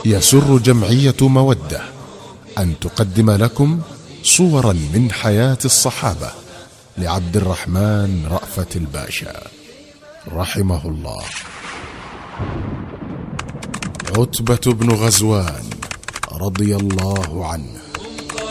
يسر جمعية مودة أن تقدم لكم صورا من حياة الصحابة لعبد الرحمن رأفت الباشا رحمه الله. عتبة بن غزوان رضي الله عنه